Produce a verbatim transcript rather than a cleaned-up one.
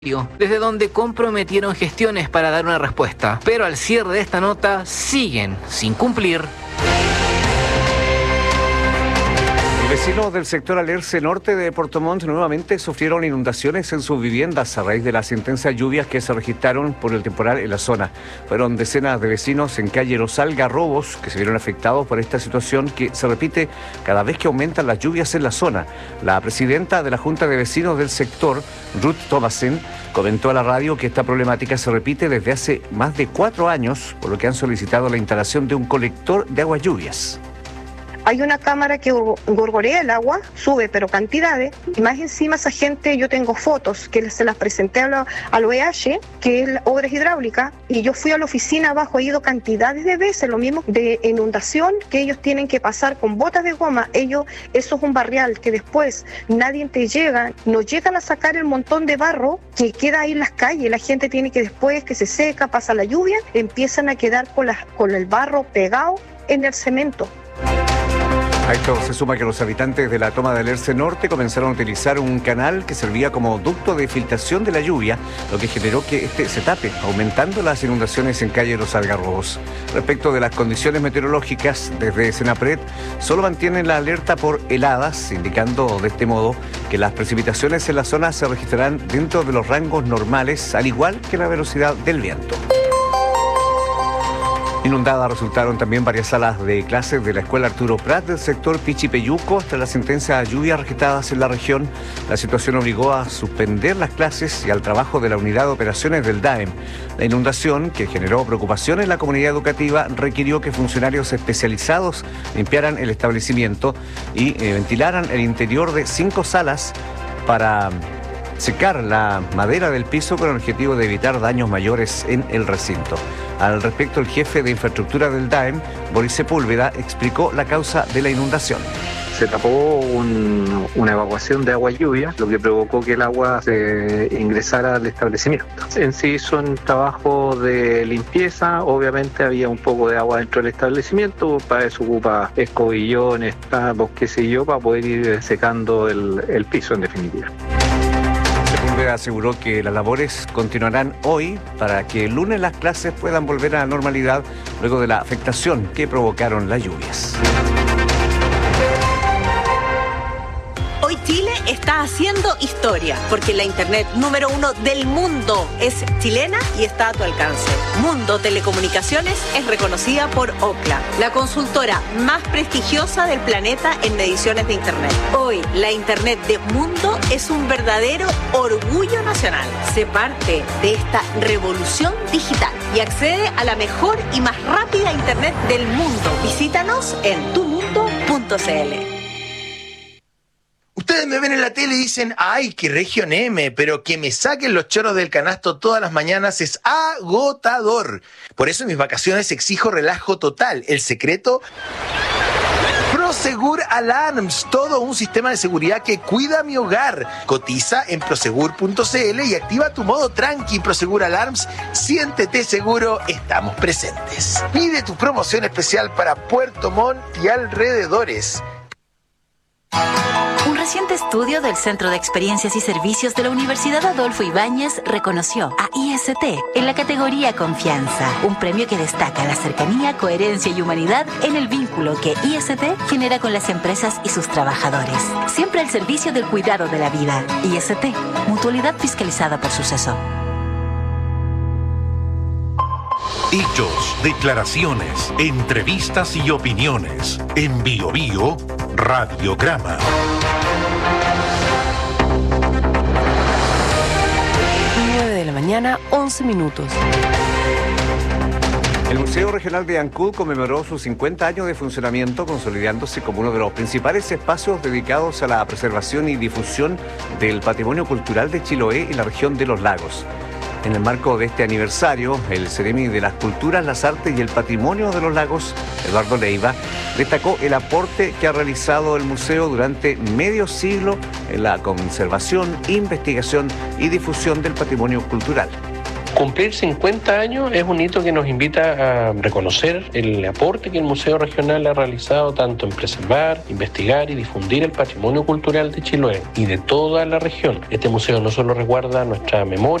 desde donde comprometieron gestiones para dar una respuesta, pero al cierre de esta nota siguen sin cumplir. Vecinos del sector Alerce Norte de Puerto Montt nuevamente sufrieron inundaciones en sus viviendas a raíz de las intensas lluvias que se registraron por el temporal en la zona. Fueron decenas de vecinos en calle Los Algarrobos que se vieron afectados por esta situación que se repite cada vez que aumentan las lluvias en la zona. La presidenta de la Junta de Vecinos del sector, Ruth Thomasen, comentó a la radio que esta problemática se repite desde hace más de cuatro años, por lo que han solicitado la instalación de un colector de aguas lluvias. Hay una cámara que gorgorea el agua, sube, pero cantidades. Y más encima esa gente, yo tengo fotos que se las presenté a la, al O E H, que es Obras Hidráulicas, y yo fui a la oficina abajo, he ido cantidades de veces, lo mismo de inundación, que ellos tienen que pasar con botas de goma. Ellos, eso es un barrial que después nadie te llega, nos llegan a sacar el montón de barro que queda ahí en las calles. La gente tiene que después que se seca, pasa la lluvia, empiezan a quedar con, la, con el barro pegado en el cemento. A esto se suma que los habitantes de la toma del Alerce Norte comenzaron a utilizar un canal que servía como ducto de filtración de la lluvia, lo que generó que este se tape, aumentando las inundaciones en calle Los Algarrobos. Respecto de las condiciones meteorológicas, desde Senapred solo mantienen la alerta por heladas, indicando de este modo que las precipitaciones en la zona se registrarán dentro de los rangos normales, al igual que la velocidad del viento. Inundadas resultaron también varias salas de clases de la Escuela Arturo Prat del sector Pichipeyuco tras las intensas lluvias registradas en la región. La situación obligó a suspender las clases y al trabajo de la unidad de operaciones del D A E M. La inundación, que generó preocupación en la comunidad educativa, requirió que funcionarios especializados limpiaran el establecimiento y eh, ventilaran el interior de cinco salas para secar la madera del piso con el objetivo de evitar daños mayores en el recinto. Al respecto, el jefe de infraestructura del D A E M, Boris Sepúlveda, explicó la causa de la inundación. Se tapó un, una evacuación de agua lluvia, lo que provocó que el agua se ingresara al establecimiento. En sí son trabajos de limpieza, obviamente había un poco de agua dentro del establecimiento, para eso ocupa escobillones, tapos, qué sé yo, para poder ir secando el, el piso en definitiva. Sepúlveda aseguró que las labores continuarán hoy para que el lunes las clases puedan volver a la normalidad luego de la afectación que provocaron las lluvias. Hoy Chile está haciendo historia porque la internet número uno del mundo es chilena y está a tu alcance. Mundo Telecomunicaciones es reconocida por Ookla, la consultora más prestigiosa del planeta en mediciones de internet. Hoy la internet de Mundo es un verdadero orgullo nacional. Sé parte de esta revolución digital y accede a la mejor y más rápida internet del mundo. Visítanos en tu mundo punto c l. Ustedes me ven en la tele y dicen, ay, qué región M, pero que me saquen los choros del canasto todas las mañanas es agotador. Por eso en mis vacaciones exijo relajo total. El secreto, Prosegur Alarms, todo un sistema de seguridad que cuida mi hogar. Cotiza en prosegur punto c l y activa tu modo tranqui. Prosegur Alarms, siéntete seguro, estamos presentes. Pide tu promoción especial para Puerto Montt y alrededores. Un reciente estudio del Centro de Experiencias y Servicios de la Universidad Adolfo Ibáñez reconoció a I S T en la categoría Confianza, un premio que destaca la cercanía, coherencia y humanidad en el vínculo que I S T genera con las empresas y sus trabajadores. Siempre al servicio del cuidado de la vida. I S T, mutualidad fiscalizada por Suceso. Hechos, declaraciones, entrevistas y opiniones. En Bio Bio, Radiograma. nueve de la mañana, once minutos. El Museo Regional de Ancud conmemoró sus cincuenta años de funcionamiento, consolidándose como uno de los principales espacios dedicados a la preservación y difusión del patrimonio cultural de Chiloé y la región de los lagos. En el marco de este aniversario, el Ceremi de las Culturas, las Artes y el Patrimonio de los Lagos, Eduardo Leiva, destacó el aporte que ha realizado el museo durante medio siglo en la conservación, investigación y difusión del patrimonio cultural. Cumplir cincuenta años es un hito que nos invita a reconocer el aporte que el Museo Regional ha realizado tanto en preservar, investigar y difundir el patrimonio cultural de Chiloé y de toda la región. Este museo no solo resguarda nuestra memoria,